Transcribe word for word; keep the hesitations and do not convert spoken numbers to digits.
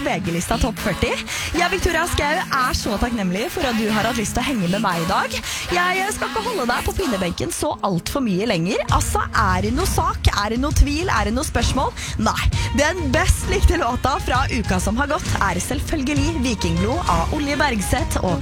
V G-lista Topp førti. Jeg, Victoria Skau, er så takknemlig for at du har hatt lyst til å henge med meg i dag. Jeg skal ikke holde deg på pinnebenken så alt for mye lenger. Altså, er det noe sak? Er det noe tvil? Er det noe spørsmål? Nei, den best likte låta fra uka som har gått er selvfølgelig Vikingblod av Olje Bergseth og